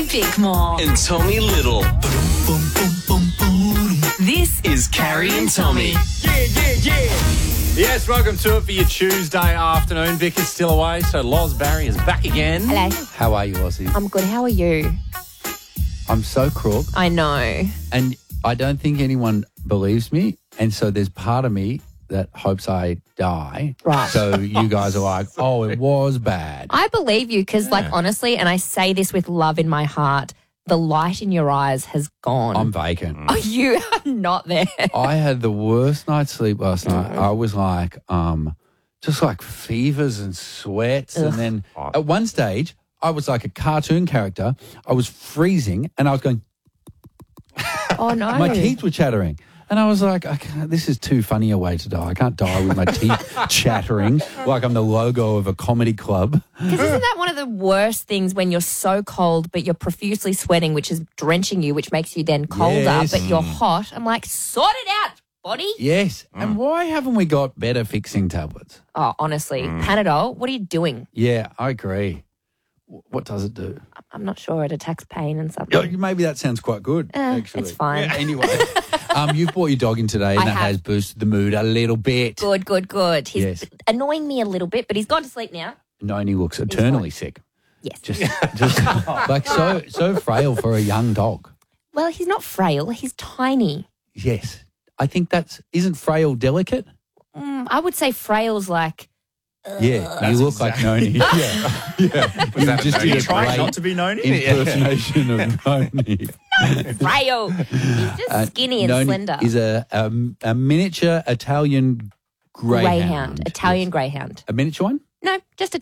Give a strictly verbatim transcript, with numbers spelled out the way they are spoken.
Johnny Bickmore and Tommy Little. This is Carrie and Tommy. Yeah, yeah, yeah. Yes, welcome to it for your Tuesday afternoon. Vic is still away, so Loz Barry is back again. Hello. How are you, Ozzy? I'm good. How are you? I'm so crook, I know. and I don't think anyone believes me, and so there's part of me that hopes I die. Right. So you guys are like, oh, it was bad. I believe you because, like, honestly, and I say this with love in my heart, the light in your eyes has gone. I'm vacant. Oh, you are not there. I had the worst night's sleep last night. I was like, um, just like fevers and sweats. Ugh. And then at one stage, I was like a cartoon character. I was freezing and I was going, Oh, no. my teeth were chattering. And I was like, I can't, this is too funny a way to die. I can't die with my teeth chattering like I'm the logo of a comedy club. Because isn't that one of the worst things when you're so cold but you're profusely sweating, which is drenching you, which makes you then colder, Yes. but you're hot? I'm like, sort it out, body. Yes. And why haven't we got better fixing tablets? Oh, honestly, Panadol, what are you doing? Yeah, I agree. W- What does it do? I'm not sure. It attacks pain and something. Oh, maybe that sounds quite good, Eh, actually. it's fine. Yeah, anyway, um, you've brought your dog in today and I that have. has boosted the mood a little bit. Good, good, good. He's Yes. annoying me a little bit, but he's gone to sleep now. No, and he looks eternally sick. Yes. Just, just like so, so frail for a young dog. Well, he's not frail. He's tiny. Yes. I think that's, isn't frail delicate? Mm, I would say frail's like, Yeah, you look like Noni. Yeah, yeah. Was that just a Noni? did a Trying great not to be Noni? impersonation of Noni. frail. He's just Uh, skinny and Noni slender. is a, a a miniature Italian greyhound. Greyhound. Italian Yes. greyhound. A miniature one? No, just a